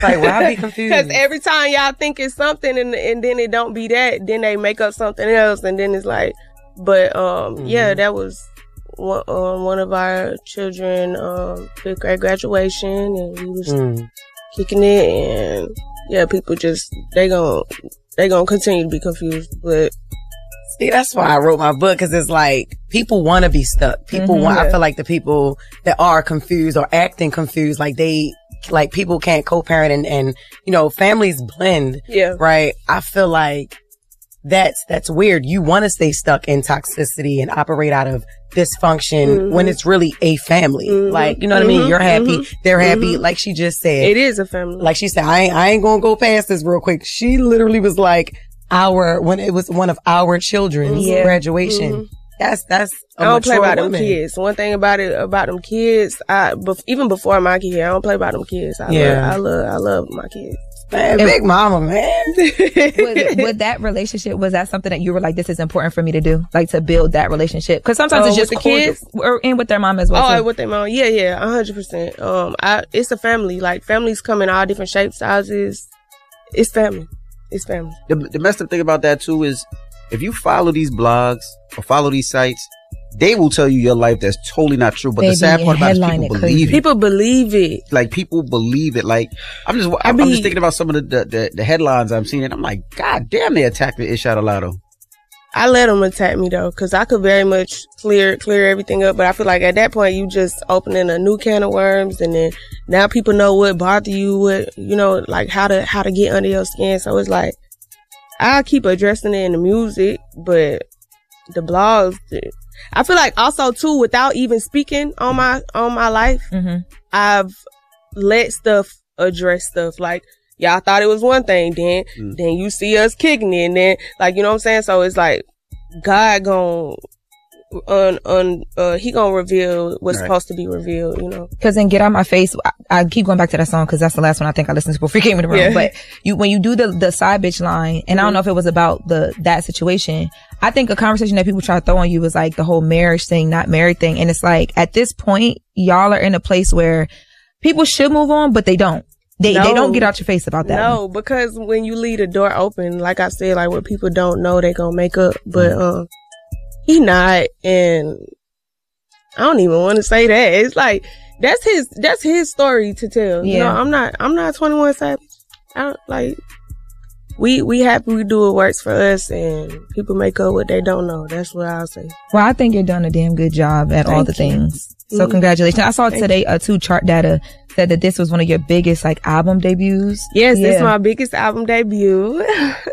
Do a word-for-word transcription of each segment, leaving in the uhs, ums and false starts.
Like, why I be confused? Because every time y'all think it's something and and then it don't be that, then they make up something else, and then it's like, but um, mm-hmm. yeah, that was one um, one of our children um fifth grade graduation, and we was mm. kicking it, and yeah, people just they gonna they gonna continue to be confused, but. See, that's why I wrote my book, because it's like people want to be stuck. People mm-hmm, want. Yeah. I feel like the people that are confused or acting confused, like they, like people can't co-parent and, and you know, families blend. Yeah. Right. I feel like that's that's weird. You want to stay stuck in toxicity and operate out of dysfunction mm-hmm. when it's really a family. Mm-hmm. Like, you know what mm-hmm. I mean? You're happy, mm-hmm. they're happy. Mm-hmm. Like she just said, it is a family. Like she said, I ain't, I ain't gonna go past this real quick. She literally was like. Our when it was one of our children's yeah. graduation. Mm-hmm. That's that's. A I don't play about woman. them kids. One thing about it about them kids, I bef- even before my kid, I don't play about them kids. I yeah. love, I love, I love my kids. Man, and big mama, man. with, with that relationship, was that something that you were like, this is important for me to do, like to build that relationship? Because sometimes oh, it's just with the kids, or and with their mom as well. Oh, too. with their mom, yeah, yeah, a hundred percent. Um, I it's a family. Like families come in all different shapes, sizes. It's family. It's family. The, the messed up thing about that too is if you follow these blogs or follow these sites, they will tell you your life that's totally not true. But Baby, the sad part about it is people believe it. People believe it. Like people believe it. Like I'm just I'm, be, I'm just thinking about some of the, the, the, the headlines I'm seeing, and I'm like, God damn, they attacked the Ish Adelato. I let them attack me though, because I could very much clear clear everything up. But I feel like at that point, you just opening a new can of worms, and then now people know what bother you, what you know, like how to how to get under your skin. So it's like I keep addressing it in the music, but the blogs, I feel like also too, without even speaking on my on my life, mm-hmm. I've let stuff address stuff like. Y'all thought it was one thing, then mm. then you see us kicking it, and then like you know what I'm saying. So it's like God gon' un un uh, he gonna reveal what's right. supposed to be revealed, you know. Because in Get Out My Face, I, I keep going back to that song because that's the last one I think I listened to before you came in the room. Yeah. But you when you do the the side bitch line, and mm-hmm. I don't know if it was about the that situation. I think a conversation that people try to throw on you is like the whole marriage thing, not married thing, and it's like at this point y'all are in a place where people should move on, but they don't. They no. they don't get out your face about that. No, one. Because when you leave the door open, like I said, like what people don't know, they gonna make up. But um, he not, and I don't even want to say that. It's like that's his that's his story to tell. Yeah. You know, I'm not I'm not twenty-one Savage. I don't like. We we happy we do what works for us, and people make up what they don't know. That's what I'll say. Well, I think you're doing a damn good job at Thank all the you. things. So mm-hmm. congratulations. I saw Thank today uh, two chart data said that this was one of your biggest like album debuts. Yes, yeah. This is my biggest album debut.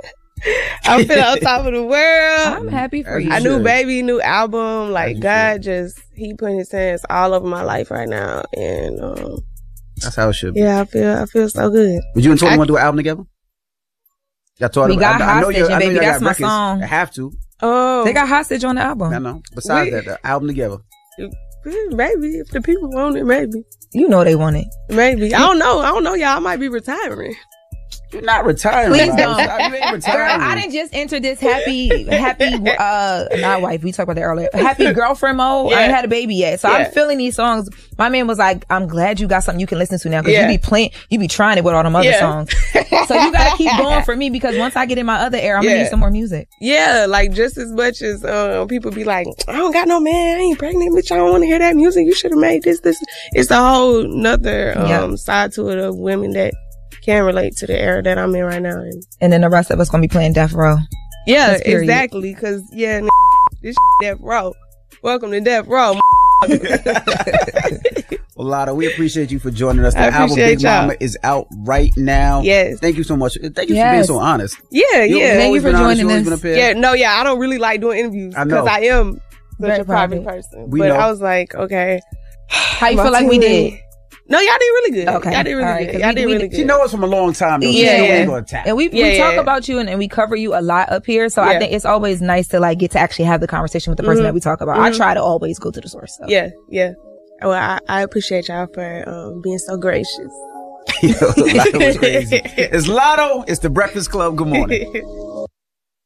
I feel on top of the world. I'm happy for you. I knew baby, new album. Like God just he putting his hands all over my life right now, and um, that's how it should be. Yeah, I feel I feel so good. Would you and Tony want to do an album together? Y'all we got I, Hostage, I know baby. That's my records. song. I have to. Oh, they got Hostage on the album. I know. Besides we, that, the album together. Maybe if the people want it, maybe. You know they want it. Maybe. I don't know. I don't know. Y'all I might be retiring. You're not retiring. Please don't. You ain't retiring. Girl, I didn't just enter this happy, happy, uh, not wife. We talked about that earlier. Happy girlfriend mode. Yeah. I ain't had a baby yet. So yeah. I'm feeling these songs. My man was like, I'm glad you got something you can listen to now. Cause yeah. you be playing, you be trying it with all them other yeah. songs. So you gotta keep going for me because once I get in my other era, I'm yeah. gonna need some more music. Yeah. Like just as much as, um, people be like, I don't got no man. I ain't pregnant, bitch. I don't want to hear that music. You should have made this, this. It's a whole nother, um, yeah. side to it of women that can relate to the era that I'm in right now. And, and then the rest of us gonna be playing Death Row. Yeah, exactly. Cause yeah, n- this Death Row. Welcome to Death Row. Well, Lotto, we appreciate you for joining us. The album Big y'all. Mama is out right now. Yes. Thank you so much. Thank you yes. for being so honest. Yeah, you, yeah. Thank you for joining us. Yeah, no, yeah. I don't really like doing interviews because I, I am such Very a private, private person. We but know. I was like, okay. How you feel like we did? No, y'all did really good. Okay. Y'all did really right, good. Y'all we, did we, really good. She knows us from a long time, though. Yeah. yeah. yeah. Attack. And we, yeah, we yeah. talk about you and, and we cover you a lot up here. So yeah. I think it's always nice to like get to actually have the conversation with the person mm-hmm. that we talk about. Mm-hmm. I try to always go to the source. So. Yeah, yeah. Well, I, I appreciate y'all for um, being so gracious. Yo, Lotto was crazy. It's Lotto. It's the Breakfast Club. Good morning.